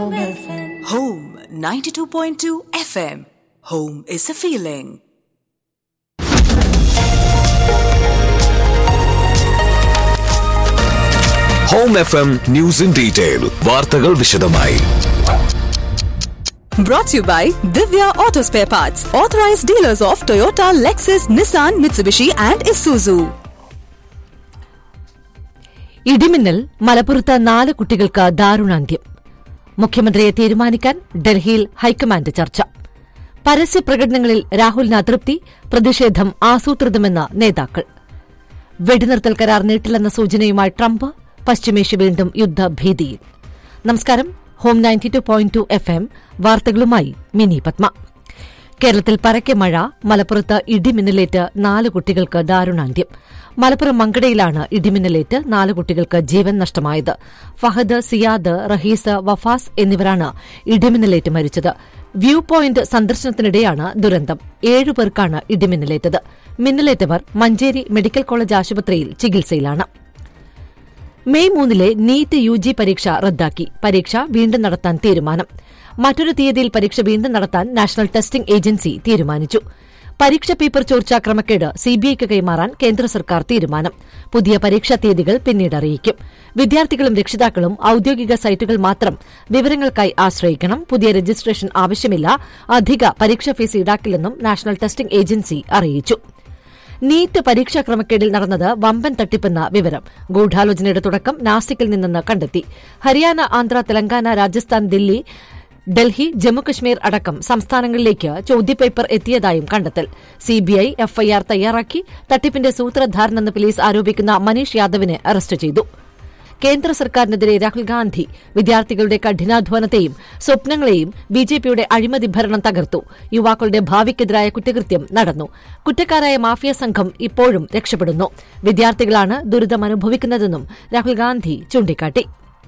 Home FM. Home 92.2 FM. Home is a feeling. Home FM News in Detail. വാർത്തകൾ വിശദമായി. Brought to you by Divya Auto Spare Parts, authorized dealers of Toyota, Lexus, Nissan, Mitsubishi and Isuzu. ഇടിമിന്നൽ മലപ്പുറത്ത് 4 കുട്ടികൾക്ക് ദാരുണാന്ത്യം. മുഖ്യമന്ത്രിയെ തീരുമാനിക്കാൻ ഡൽഹിയിൽ high command ചർച്ച. പരസ്യപ്രകടനങ്ങളിൽ രാഹുലിന് അതൃപ്തി, പ്രതിഷേധം ആസൂത്രിതമെന്ന നേതാക്കൾ. വെടിനിർത്തൽ കരാർ നീട്ടില്ലെന്ന സൂചനയുമായി ട്രംപ്, പശ്ചിമേഷ്യ വീണ്ടും യുദ്ധഭീതിയിൽ. നമസ്കാരം. ഹോം 92.2 FM വാർത്തകളുമായി മിനി പത്മ. കേരളത്തിൽ പരക്കെ മഴ, മലപ്പുറത്ത് ഇടിമിന്നലേറ്റ് 4 കുട്ടികൾക്ക് ദാരുണാന്ത്യം. മലപ്പുറം മങ്കടയിലാണ് ഇടിമിന്നലേറ്റ് 4 കുട്ടികൾക്ക് ജീവൻ നഷ്ടമായത്. ഫഹദ്, സിയാദ്, റഹീസ്, വഫാസ് എന്നിവരാണ് ഇടിമിന്നലേറ്റ് മരിച്ചത്. വ്യൂ പോയിന്റ് സന്ദർശനത്തിനിടെയാണ് ദുരന്തം. 7 പേർക്കാണ് ഇടിമിന്നലേറ്റത്. മിന്നലേറ്റവർ മഞ്ചേരി മെഡിക്കൽ കോളേജ് ആശുപത്രിയിൽ ചികിത്സയിലാണ്. മെയ് 3 നീറ്റ് UG പരീക്ഷ റദ്ദാക്കി. പരീക്ഷ വീണ്ടും നടത്താൻ തീരുമാനം. മറ്റൊരു തീയതിയിൽ പരീക്ഷ വീണ്ടും നടത്താൻ നാഷണൽ ടെസ്റ്റിംഗ് ഏജൻസി തീരുമാനിച്ചു. പരീക്ഷ പേപ്പർ ചോർച്ച ക്രമക്കേട് CBIക്ക് കൈമാറാൻ കേന്ദ്ര സർക്കാർ തീരുമാനം. പുതിയ പരീക്ഷാ തീയതികൾ പിന്നീട് അറിയിക്കും. വിദ്യാർത്ഥികളും രക്ഷിതാക്കളും ഔദ്യോഗിക സൈറ്റുകൾ മാത്രം വിവരങ്ങൾക്കായി ആശ്രയിക്കണം. പുതിയ രജിസ്ട്രേഷൻ ആവശ്യമില്ല. അധിക പരീക്ഷാ ഫീസ് ഈടാക്കില്ലെന്നും നാഷണൽ ടെസ്റ്റിംഗ് ഏജൻസി അറിയിച്ചു. നീറ്റ് പരീക്ഷാ ക്രമക്കേടിൽ നടന്നത് വമ്പൻ തട്ടിപ്പെന്ന വിവരം. ഗൂഢാലോചനയുടെ തുടക്കം നാസിക്കിൽ നിന്നെന്ന് കണ്ടെത്തി. ഹരിയാന, ആന്ധ്ര, തെലങ്കാന, രാജസ്ഥാൻ, ഡൽഹി, ജമ്മുകശ്മീർ അടക്കം സംസ്ഥാനങ്ങളിലേക്ക് ചോദ്യപേപ്പർ എത്തിയതായും കണ്ടെത്തൽ. CBI FIR തയ്യാറാക്കി. തട്ടിപ്പിന്റെ സൂത്രധാരനെന്ന് പോലീസ് ആരോപിക്കുന്ന മനീഷ് യാദവിനെ അറസ്റ്റ് ചെയ്തു. കേന്ദ്ര സർക്കാരിനെതിരെ രാഹുൽ ഗാന്ധി വിദ്യാർത്ഥികളുടെ കഠിനാധ്വാനത്തെയും സ്വപ്നങ്ങളെയും BJPയുടെ അഴിമതി ഭരണം തകർത്തു. യുവാക്കളുടെ ഭാവിക്കെതിരായ കുറ്റകൃത്യം നടന്നു. കുറ്റക്കാരായ മാഫിയ സംഘം ഇപ്പോഴും രക്ഷപ്പെടുന്നു. വിദ്യാർത്ഥികളാണ് ദുരിതമനുഭവിക്കുന്നതെന്നും രാഹുൽ ഗാന്ധി ചൂണ്ടിക്കാട്ടി.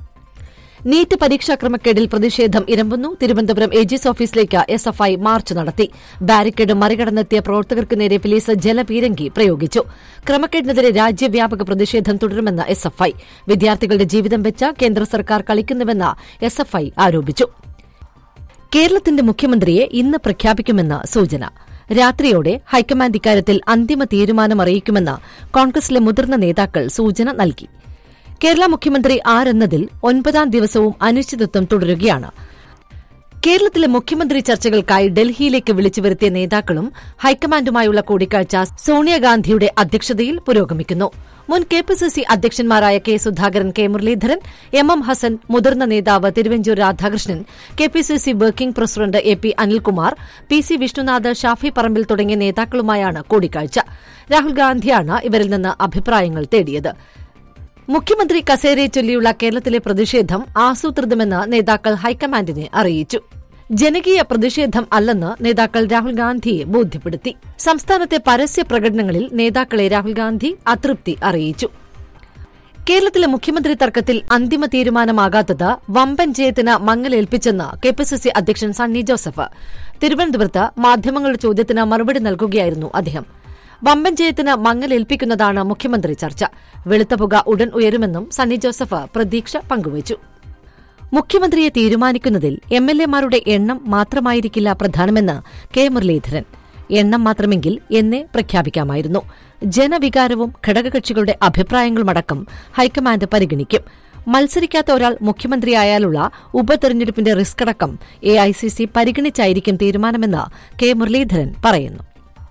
നീറ്റ് പരീക്ഷാ ക്രമക്കേടിൽ പ്രതിഷേധം ഇരമ്പുന്നു. തിരുവനന്തപുരം AG's ഓഫീസിലേക്ക് SFI മാർച്ച് നടത്തി. ബാരിക്കേഡ് മറികടന്നെത്തിയ പ്രവർത്തകർക്ക് നേരെ പോലീസ് ജലപീരങ്കി പ്രയോഗിച്ചു. ക്രമക്കേടിനെതിരെ രാജ്യവ്യാപക പ്രതിഷേധം തുടരുമെന്ന് SFI. വിദ്യാർത്ഥികളുടെ ജീവിതം വെച്ച് കേന്ദ്ര സർക്കാർ കളിക്കുന്നുവെന്ന് SFI ആരോപിച്ചു. കേരളത്തിന്റെ മുഖ്യമന്ത്രിയെ ഇന്ന് പ്രഖ്യാപിക്കുമെന്ന് സൂചന. രാത്രിയോടെ ഹൈക്കമാൻഡ് ഇക്കാര്യത്തിൽ അന്തിമ തീരുമാനമറിയിക്കുമെന്ന് കോൺഗ്രസിലെ മുതിർന്ന നേതാക്കൾ സൂചന നൽകി. കേരള മുഖ്യമന്ത്രി ആരെന്നതിൽ 9ാം ദിവസവും അനിശ്ചിതത്വം തുടരുകയാണ്. കേരളത്തിലെ മുഖ്യമന്ത്രി ചർച്ചകൾക്കായി ഡൽഹിയിലേക്ക് വിളിച്ചു വരുത്തിയ നേതാക്കളും ഹൈക്കമാൻഡുമായുള്ള കൂടിക്കാഴ്ച സോണിയാഗാന്ധിയുടെ അധ്യക്ഷതയിൽ പുരോഗമിക്കുന്നു. മുൻ KPCC അധ്യക്ഷന്മാരായ K. Sudhakaran, K. Muraleedharan, MM Hasan, മുതിർന്ന നേതാവ് Thiruvanchoor Radhakrishnan, KPCC working president AP Anilkumar, PC Vishnunath, Shafi Parambil തുടങ്ങിയ നേതാക്കളുമായാണ് കൂടിക്കാഴ്ച. രാഹുൽ ഗാന്ധിയാണ് ഇവരിൽ നിന്ന് അഭിപ്രായങ്ങൾ തേടിയത്. മുഖ്യമന്ത്രി കസേരയെ ചൊല്ലിയുള്ള കേരളത്തിലെ പ്രതിഷേധം ആസൂത്രിതമെന്ന് നേതാക്കൾ ഹൈക്കമാൻഡിനെ അറിയിച്ചു. ജനകീയ പ്രതിഷേധം അല്ലെന്ന് നേതാക്കൾ രാഹുൽ ഗാന്ധിയെ ബോധ്യപ്പെടുത്തി. സംസ്ഥാനത്തെ പരസ്യ പ്രകടനങ്ങളിൽ നേതാക്കളെ രാഹുൽ ഗാന്ധി അതൃപ്തി അറിയിച്ചു. കേരളത്തിലെ മുഖ്യമന്ത്രി തർക്കത്തിൽ അന്തിമ തീരുമാനമാകാത്തത് വമ്പൻ ജയത്തിന് മങ്ങലേൽപ്പിച്ചെന്ന് KPCC അധ്യക്ഷൻ സണ്ണി ജോസഫ്. തിരുവനന്തപുരത്ത് മാധ്യമങ്ങളുടെ ചോദ്യത്തിന് മറുപടി നൽകുകയായിരുന്നു അദ്ദേഹം. വമ്പൻ ജയത്തിന് മങ്ങലേൽപ്പിക്കുന്നതാണ് മുഖ്യമന്ത്രി ചർച്ച. വെളുത്ത പുക ഉടൻ ഉയരുമെന്നും സണ്ണി ജോസഫ് പ്രതീക്ഷ പങ്കുവച്ചു. മുഖ്യമന്ത്രിയെ തീരുമാനിക്കുന്നതിൽ MLAമാരുടെ എണ്ണം മാത്രമായിരിക്കില്ല പ്രധാനമെന്ന് K. മുരളീധരൻ. എണ്ണം മാത്രമെങ്കിൽ എന്നേ പ്രഖ്യാപിക്കാമായിരുന്നു. ജനവികാരവും ഘടകകക്ഷികളുടെ അഭിപ്രായങ്ങളുമടക്കം ഹൈക്കമാൻഡ് പരിഗണിക്കും. മത്സരിക്കാത്ത ഒരാൾ മുഖ്യമന്ത്രിയായാലുള്ള ഉപതെരഞ്ഞെടുപ്പിന്റെ റിസ്ക് അടക്കം AICC പരിഗണിച്ചായിരിക്കും തീരുമാനമെന്ന് K. മുരളീധരൻ പറയുന്നു.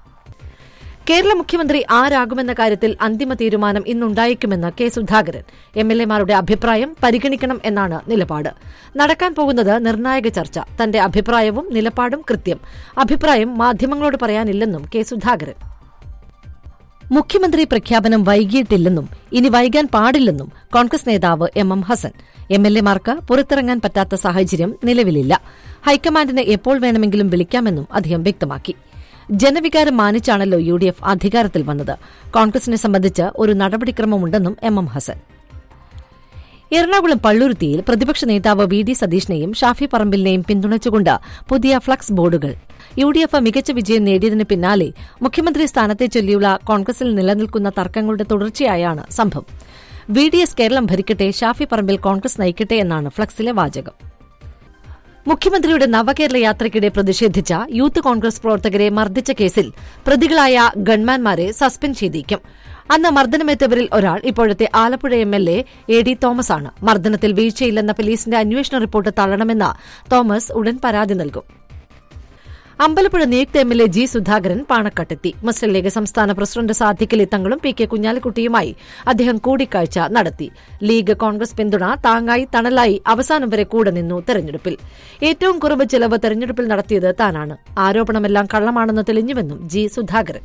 കേരള മുഖ്യമന്ത്രി ആരാകുമെന്ന കാര്യത്തിൽ അന്തിമ തീരുമാനം ഇന്നുണ്ടായേക്കുമെന്ന് K. സുധാകരൻ. MLAമാരുടെ അഭിപ്രായം പരിഗണിക്കണം എന്നാണ് നിലപാട്. നടക്കാൻ പോകുന്നത് നിർണായക ചർച്ച. തന്റെ അഭിപ്രായവും നിലപാടും കൃത്യം. അഭിപ്രായം മാധ്യമങ്ങളോട് പറയാനില്ലെന്നും K. സുധാകരൻ. മുഖ്യമന്ത്രി പ്രഖ്യാപനം വൈകിയിട്ടില്ലെന്നും ഇനി വൈകാൻ പാടില്ലെന്നും കോൺഗ്രസ് നേതാവ് MM ഹസൻ. MLAമാർക്ക് പുറത്തിറങ്ങാൻ പറ്റാത്ത സാഹചര്യം നിലവിലില്ല. ഹൈക്കമാൻഡിനെ എപ്പോൾ വേണമെങ്കിലും വിളിക്കാമെന്നും അദ്ദേഹം വ്യക്തമാക്കി. ജനവികാരം മാനിച്ചാണല്ലോ UDF അധികാരത്തിൽ വന്നത്. കോൺഗ്രസിനെ സംബന്ധിച്ച് ഒരു നടപടിക്രമമുണ്ടെന്നും MM ഹസൻ. എറണാകുളം പള്ളുരുത്തിയിൽ പ്രതിപക്ഷ നേതാവ് VD സതീഷിനെയും ഷാഫി പറമ്പിലിനെയും പിന്തുണച്ചുകൊണ്ട് പുതിയ ഫ്ലക്സ് ബോർഡുകൾ. UDF മികച്ച വിജയം നേടിയതിന് പിന്നാലെ മുഖ്യമന്ത്രി സ്ഥാനത്തെ ചൊല്ലിയുള്ള കോൺഗ്രസിൽ നിലനിൽക്കുന്ന തർക്കങ്ങളുടെ തുടർച്ചയായാണ് സംഭവം. VDS കേരളം ഭരിക്കട്ടെ, ഷാഫി പറമ്പിൽ കോൺഗ്രസ് നയിക്കട്ടെ എന്നാണ് ഫ്ലക്സിലെ വാചകം. മുഖ്യമന്ത്രിയുടെ നവകേരള യാത്രയ്ക്കിടെ പ്രതിഷേധിച്ച യൂത്ത് കോൺഗ്രസ് പ്രവർത്തകരെ മർദ്ദിച്ച കേസിൽ പ്രതികളായ ഗൺമാൻമാരെ സസ്പെൻഡ് ചെയ്തേക്കും. അന്ന് മർദ്ദനമേറ്റവരിൽ ഒരാൾ ഇപ്പോഴത്തെ Alappuzha MLA A D Thomas ആണ്. മർദ്ദനത്തിൽ വീഴ്ചയില്ലെന്ന പോലീസിന്റെ അന്വേഷണ റിപ്പോർട്ട് തള്ളണമെന്ന് തോമസ് ഉടൻ പരാതി നൽകും. അമ്പലപ്പുഴ നിയുക്ത എംഎൽഎ ജി സുധാകരൻ പാണക്കാട്ടെത്തി. മുസ്ലിം ലീഗ് സംസ്ഥാന പ്രസിഡന്റ് സാദിഖ് അലി തങ്ങളും പി കെ കുഞ്ഞാലിക്കുട്ടിയുമായി അദ്ദേഹം കൂടിക്കാഴ്ച നടത്തി. ലീഗ് കോൺഗ്രസ് പിന്തുണ താങ്ങായി തണലായി അവസാനം വരെ കൂടെ നിന്നു. തെരഞ്ഞെടുപ്പിൽ ഏറ്റവും കുറവ് ചെലവ് തെരഞ്ഞെടുപ്പിൽ നടത്തിയത് താനാണ്. ആരോപണമെല്ലാം കള്ളമാണെന്ന് തെളിഞ്ഞുവെന്നും ജി സുധാകരൻ.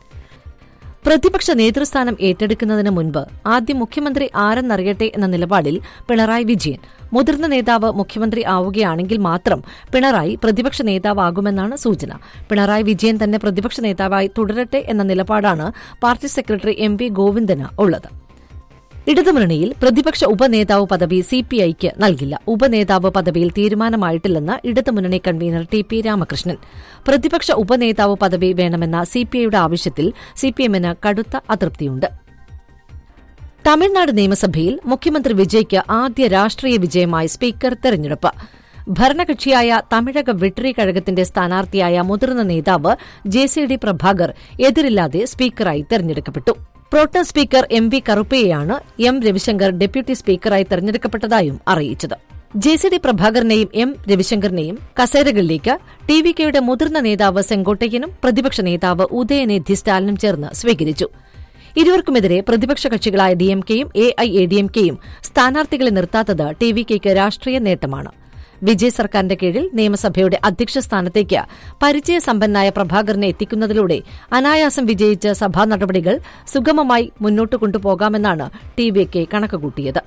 പ്രതിപക്ഷ നേതൃസ്ഥാനം ഏറ്റെടുക്കുന്നതിന് മുൻപ് ആദ്യം മുഖ്യമന്ത്രി ആരെന്നറിയട്ടെ എന്ന നിലപാടിൽ പിണറായി വിജയൻ. മുതിർന്ന നേതാവ് മുഖ്യമന്ത്രി ആവുകയാണെങ്കിൽ മാത്രം പിണറായി പ്രതിപക്ഷ നേതാവാകുമെന്നാണ് സൂചന. പിണറായി വിജയൻ തന്നെ പ്രതിപക്ഷ നേതാവായി തുടരട്ടെ എന്ന നിലപാടാണ് party secretary M V Govindan ഉള്ളത്. ഇടതുമുന്നണിയിൽ പ്രതിപക്ഷ ഉപനേതാവ് പദവി സിപിഐക്ക് നൽകില്ല. ഉപനേതാവ് പദവിയിൽ തീരുമാനമായിട്ടില്ലെന്ന് ഇടതുമുന്നണി കൺവീനർ ടി പി രാമകൃഷ്ണൻ. പ്രതിപക്ഷ ഉപനേതാവ് പദവി വേണമെന്ന സിപിഐയുടെ ആവശ്യത്തിൽ സിപിഎമ്മിന് കടുത്ത അതൃപ്തിയുണ്ട്. തമിഴ്നാട് നിയമസഭയിൽ മുഖ്യമന്ത്രി വിജയ്ക്ക് ആദ്യ രാഷ്ട്രീയ വിജയമായി സ്പീക്കർ തെരഞ്ഞെടുപ്പ്. ഭരണകക്ഷിയായ തമിഴക വെട്രി കഴകത്തിന്റെ സ്ഥാനാർത്ഥിയായ മുതിർന്ന നേതാവ് ജെ.സി.ഡി. പ്രഭാകർ എതിരില്ലാതെ സ്പീക്കറായി തെരഞ്ഞെടുക്കപ്പെട്ടു. Pro tem speaker M V കറുപ്പയെയാണ് M Ravishankar deputy സ്പീക്കറായി തെരഞ്ഞെടുക്കപ്പെട്ടതായും അറിയിച്ചത്. ജെ.സി.ഡി. പ്രഭാകരനെയും എം രവിശങ്കറിനെയും കസേരകളിലേക്ക് ടി.വി.കെയുടെ മുതിർന്ന നേതാവ് സെങ്കോട്ടയ്യനും പ്രതിപക്ഷ നേതാവ് ഉദയനിധി സ്റ്റാലിനും ചേർന്ന് സ്വീകരിച്ചു. ഇരുവർക്കുമെതിരെ പ്രതിപക്ഷ കക്ഷികളായ ഡിഎംകെയും എഐഎഡിഎംകെയും സ്ഥാനാർത്ഥികളെ നിർത്താത്തത് ടി.വി.കെയ്ക്ക് രാഷ്ട്രീയ നേട്ടമാണ്. വിജയ് സർക്കാരിന്റെ കീഴിൽ നിയമസഭയുടെ അധ്യക്ഷ സ്ഥാനത്തേക്ക് പരിചയസമ്പന്നായ പ്രഭാകരനെ എത്തിക്കുന്നതിലൂടെ അനായാസം വിജയിച്ച് സഭാ നടപടികൾ സുഗമമായി മുന്നോട്ട് കൊണ്ടുപോകാമെന്നാണ് ടി.വി.കെ കണക്കുകൂട്ടിയത്.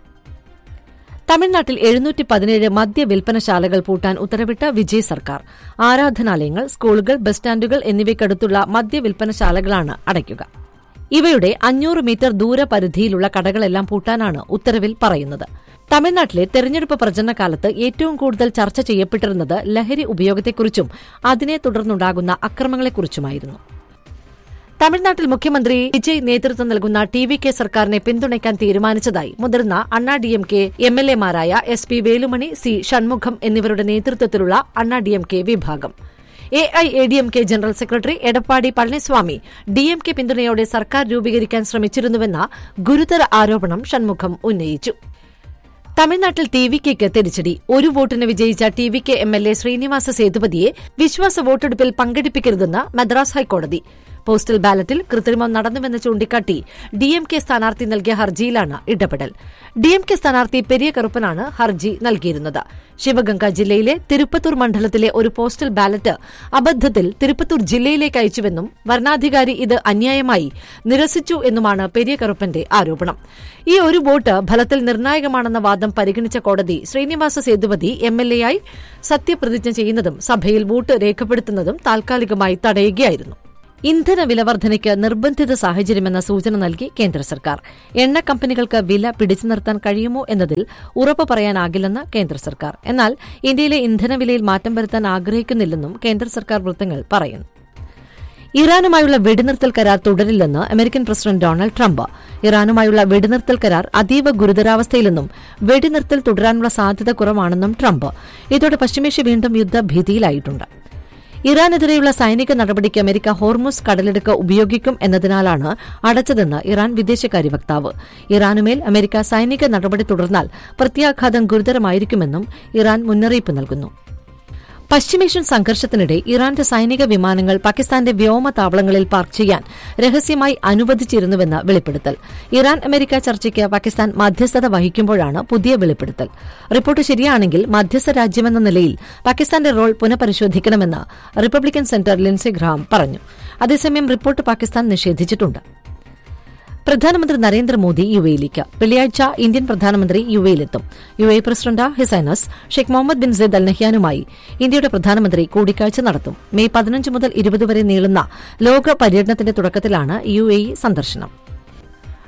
തമിഴ്നാട്ടിൽ 717 മദ്യവിൽപ്പനശാലകൾ പൂട്ടാൻ ഉത്തരവിട്ട വിജയ് സർക്കാർ. ആരാധനാലയങ്ങൾ, സ്കൂളുകൾ, ബസ് സ്റ്റാൻഡുകൾ എന്നിവയ്ക്കടുത്തുള്ള മദ്യവിൽപ്പനശാലകളാണ് അടയ്ക്കുക. ഇവയുടെ 500 മീറ്റർ ദൂരപരിധിയിലുള്ള കടകളെല്ലാം പൂട്ടാനാണ് ഉത്തരവിൽ പറയുന്നത്. തമിഴ്നാട്ടിലെ തെരഞ്ഞെടുപ്പ് പ്രചരണകാലത്ത് ഏറ്റവും കൂടുതൽ ചർച്ച ചെയ്യപ്പെട്ടിരുന്നത് ലഹരി ഉപയോഗത്തെക്കുറിച്ചും അതിനെ തുടർന്നുണ്ടാകുന്ന അക്രമങ്ങളെക്കുറിച്ചുമായിരുന്നു. തമിഴ്നാട്ടിൽ മുഖ്യമന്ത്രി വിജയ് നേതൃത്വം നൽകുന്ന ടി.വി.കെ സർക്കാരിനെ പിന്തുണയ്ക്കാൻ തീരുമാനിച്ചതായി മുതിർന്ന അണ്ണാ DMK എംഎൽഎമാരായ S P Velumani, C Shanmugham എന്നിവരുടെ നേതൃത്വത്തിലുള്ള അണ്ണാ ഡിഎംകെ വിഭാഗം. AIADMK general secretary Edappadi Palaniswami DMK പിന്തുണയോടെ സർക്കാർ രൂപീകരിക്കാൻ ശ്രമിച്ചിരുന്നുവെന്ന ഗുരുതര ആരോപണം ഷൺമുഖം ഉന്നയിച്ചു. തമിഴ്നാട്ടിൽ ടി.വി.കെയ്ക്ക് തിരിച്ചടി. ഒരു വോട്ടിന് വിജയിച്ച ടി.വി.കെ എംഎൽഎ ശ്രീനിവാസ സേതുപതിയെ വിശ്വാസ വോട്ടെടുപ്പിൽ പങ്കെടുപ്പിക്കരുതെന്ന് മദ്രാസ് ഹൈക്കോടതി. പോസ്റ്റൽ ബാലറ്റിൽ കൃത്രിമം നടന്നുവെന്ന് ചൂണ്ടിക്കാട്ടി ഡിഎംകെ സ്ഥാനാർത്ഥി നൽകിയ ഹർജിയിലാണ് ഇടപെടൽ. ഡിഎംകെ സ്ഥാനാർത്ഥി പെരിയ കറുപ്പനാണ് ഹർജി നൽകിയിരുന്നത്. ശിവഗംഗ ജില്ലയിലെ തിരുപ്പത്തൂർ മണ്ഡലത്തിലെ ഒരു പോസ്റ്റൽ ബാലറ്റ് അബദ്ധത്തിൽ തിരുപ്പത്തൂർ ജില്ലയിലേക്ക് അയച്ചുവെന്നും വരണാധികാരി ഇത് അന്യായമായി നിരസിച്ചു എന്നുമാണ് പെരിയ കറുപ്പന്റെ ആരോപണം. ഈ ഒരു വോട്ട് ഫലത്തിൽ നിർണായകമാണെന്ന വാദം പരിഗണിച്ച കോടതി ശ്രീനിവാസ സേതുപതി എംഎൽഎയായി സത്യപ്രതിജ്ഞ ചെയ്യുന്നതും സഭയിൽ വോട്ട് രേഖപ്പെടുത്തുന്നതും താൽക്കാലികമായി തടയുകയായിരുന്നു. ഇന്ധന വിലവർദ്ധനയ്ക്ക് നിർബന്ധിത സാഹചര്യമെന്ന സൂചന നൽകി കേന്ദ്ര സർക്കാർ. എണ്ണ കമ്പനികൾക്ക് വില പിടിച്ചു നിർത്താൻ കഴിയുമോ എന്നതിൽ ഉറപ്പ് പറയാനാകില്ലെന്ന് കേന്ദ്ര സർക്കാർ. എന്നാൽ ഇന്ത്യയിലെ ഇന്ധനവിലയിൽ മാറ്റം വരുത്താൻ ആഗ്രഹിക്കുന്നില്ലെന്നും കേന്ദ്ര സർക്കാർ വൃത്തങ്ങൾ പറയുന്നു. ഇറാനുമായുള്ള വെടിനിർത്തൽ കരാർ തുടരില്ലെന്ന് അമേരിക്കൻ പ്രസിഡന്റ് ഡൊണാൾഡ് ട്രംപ്. ഇറാനുമായുള്ള വെടിനിർത്തൽ കരാർ അതീവ ഗുരുതരാവസ്ഥയിലെന്നും വെടിനിർത്തൽ തുടരാനുള്ള സാധ്യത കുറവാണെന്നും ട്രംപ്. ഇതോടെ പശ്ചിമേഷ്യ വീണ്ടും യുദ്ധഭീതിയിലായിട്ടുണ്ട്. ഇറാനെതിരെയുള്ള സൈനിക നടപടിക്ക് അമേരിക്ക ഹോർമുസ് കടലിടുക്ക് ഉപയോഗിക്കും എന്നതിനാലാണ് അടച്ചതെന്ന് ഇറാൻ വിദേശകാര്യ വക്താവ്. ഇറാനുമേൽ അമേരിക്ക സൈനിക നടപടി തുടർന്നാൽ പ്രത്യാഘാതം ഗുരുതരമായിരിക്കുമെന്നും ഇറാൻ മുന്നറിയിപ്പ് നൽകുന്നു. പശ്ചിമേഷ്യൻ സംഘർഷത്തിനിടെ ഇറാന്റെ സൈനിക വിമാനങ്ങൾ പാകിസ്ഥാന്റെ വ്യോമതാവളങ്ങളിൽ പാർക്ക് ചെയ്യാൻ രഹസ്യമായി അനുവദിച്ചിരുന്നുവെന്ന് വെളിപ്പെടുത്തൽ. ഇറാൻ അമേരിക്ക ചർച്ചയ്ക്ക് പാകിസ്ഥാൻ മധ്യസ്ഥത വഹിക്കുമ്പോഴാണ് പുതിയ വെളിപ്പെടുത്തൽ. റിപ്പോർട്ട് ശരിയാണെങ്കിൽ മധ്യസ്ഥ രാജ്യമെന്ന നിലയിൽ പാകിസ്ഥാന്റെ role പുനഃപരിശോധിക്കണമെന്ന് Republican centre Lincy Graham പറഞ്ഞു. അതേസമയം റിപ്പോർട്ട് പാകിസ്ഥാൻ നിഷേധിച്ചിട്ടുണ്ട്. പ്രധാനമന്ത്രി നരേന്ദ്രമോദി യുഎയിലേക്ക്. വെള്ളിയാഴ്ച ഇന്ത്യൻ പ്രധാനമന്ത്രി യുഎയിലെത്തും. UAE president his highness Sheikh Muhammad bin Sayyid അൽ നഹ്യാനുമായി ഇന്ത്യയുടെ പ്രധാനമന്ത്രി കൂടിക്കാഴ്ച നടത്തും. മെയ് 15 മുതൽ 20 വരെ നീളുന്ന ലോക പര്യടനത്തിന്റെ തുടക്കത്തിലാണ് യുഎഇ സന്ദർശനം.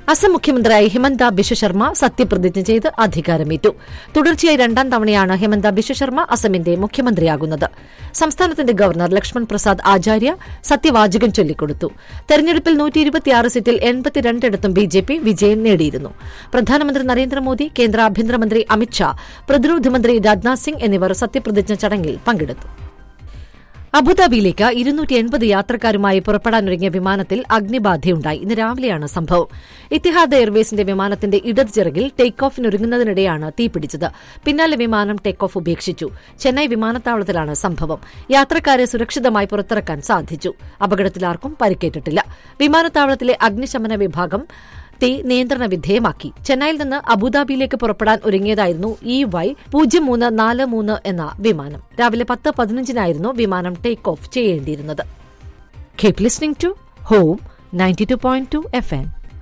അസം മുഖ്യമന്ത്രിയായി ഹിമന്ത ബിശ്വ ശർമ്മ സത്യപ്രതിജ്ഞ ചെയ്ത് അധികാരമേറ്റു. തുടർച്ചയായി 2ാം തവണയാണ് ഹിമന്ത ബിശ്വ ശർമ്മ അസമിന്റെ മുഖ്യമന്ത്രിയാകുന്നത്. സംസ്ഥാനത്തിന്റെ ഗവർണർ ലക്ഷ്മൺ പ്രസാദ് ആചാര്യ സത്യവാചകം ചൊല്ലിക്കൊടുത്തു. തെരഞ്ഞെടുപ്പിൽ 126 സീറ്റിൽ 82 ബിജെപി വിജയം നേടിയിരുന്നു. പ്രധാനമന്ത്രി നരേന്ദ്രമോദി, കേന്ദ്ര ആഭ്യന്തരമന്ത്രി അമിത്ഷാ, പ്രതിരോധ മന്ത്രി രാജ്നാഥ് സിംഗ് എന്നിവർ സത്യപ്രതിജ്ഞ ചടങ്ങിൽ പങ്കെടുത്തു. അബുദാബിയിലേക്ക് 280 യാത്രക്കാരുമായി പുറപ്പെടാനൊരുങ്ങിയ വിമാനത്തിൽ അഗ്നിബാധയുണ്ടായി. ഇന്ന് രാവിലെയാണ് സംഭവം. ഇത്തിഹാദ് എയർവേസിന്റെ വിമാനത്തിന്റെ ഇടത് ചിറകിൽ ടേക്ക് ഓഫിനൊരുങ്ങുന്നതിനിടെയാണ് തീപിടിച്ചത്. പിന്നാലെ വിമാനം ടേക്ക് ഓഫ് ഉപേക്ഷിച്ചു. ചെന്നൈ വിമാനത്താവളത്തിലാണ് സംഭവം. യാത്രക്കാരെ സുരക്ഷിതമായി പുറത്തിറക്കാൻ സാധിച്ചു. അപകടത്തിൽ ആർക്കും പരിക്കേറ്റിട്ടില്ല. വിമാനത്താവളത്തിലെ അഗ്നിശമന വിഭാഗം തീ നിയന്ത്രണ വിധേയമാക്കി. ചെന്നൈയിൽ നിന്ന് അബുദാബിയിലേക്ക് പുറപ്പെടാൻ ഒരുങ്ങിയതായിരുന്നു EY0343 എന്ന വിമാനം. രാവിലെ 10:15 വിമാനം take off ചെയ്യേണ്ടിയിരുന്നത്. Keep listening to home 92.2 FM.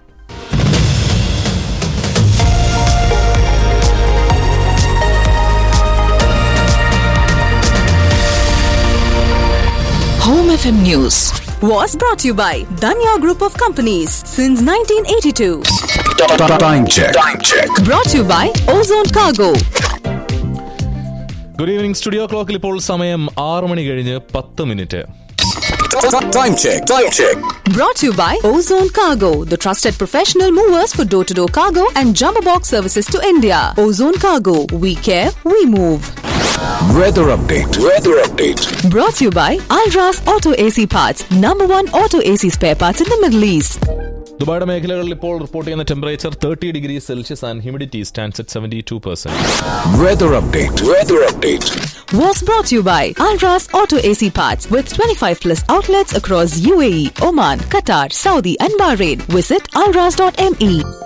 Home FM News Was brought to you by Danya Group of Companies since 1982. Time check. Brought to you by Ozone Cargo. Good evening. Studio ക്ലോക്കിൽ ഇപ്പോൾ സമയം 6 മണി കഴിഞ്ഞ് 10 minute. Time check. Brought to you by Ozone Cargo, the trusted professional movers for door-to-door cargo and jumbo box services to India. Ozone Cargo, we care, we move. Weather update. Brought to you by Alras Auto AC Parts, #1 auto AC spare parts in the Middle East. ദുബായിയുടെ മേഖലകളിൽ ഇപ്പോൾ report ചെയ്യുന്ന temperature 30 degrees Celsius and humidity stands at 72%. Weather update. Was brought to you by Alras Auto AC Parts with 25+ outlets across UAE, Oman, Qatar, Saudi and Bahrain. Visit alras.me.